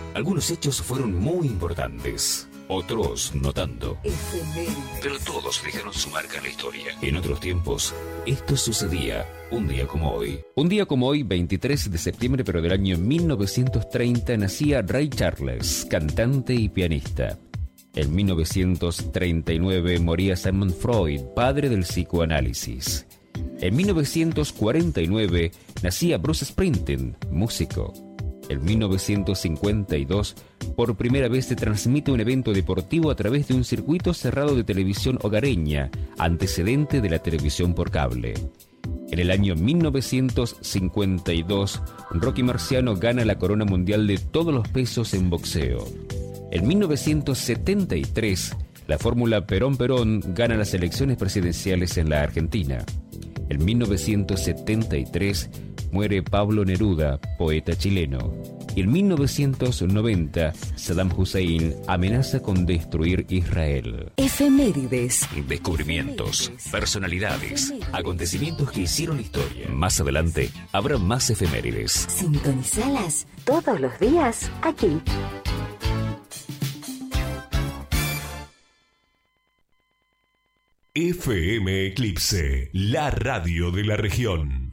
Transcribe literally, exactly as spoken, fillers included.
Algunos hechos fueron muy importantes, otros no tanto. Pero todos dejaron su marca en la historia. En otros tiempos, esto sucedía un día como hoy. Un día como hoy, veintitrés de septiembre, pero del año mil novecientos treinta, nacía Ray Charles, cantante y pianista. En mil novecientos treinta y nueve moría Sigmund Freud, padre del psicoanálisis. En mil novecientos cuarenta y nueve nacía Bruce Springsteen, músico. En mil novecientos cincuenta y dos, por primera vez se transmite un evento deportivo a través de un circuito cerrado de televisión hogareña, antecedente de la televisión por cable. En el año mil novecientos cincuenta y dos, Rocky Marciano gana la corona mundial de todos los pesos en boxeo. En mil novecientos setenta y tres, la fórmula Perón-Perón gana las elecciones presidenciales en la Argentina. En mil novecientos setenta y tres muere Pablo Neruda, poeta chileno. Y en mil novecientos noventa, Saddam Hussein amenaza con destruir Israel. Efemérides. Descubrimientos, personalidades, acontecimientos que hicieron historia. Más adelante, habrá más efemérides. Sintonizalas todos los días aquí. F M Eclipse, la radio de la región.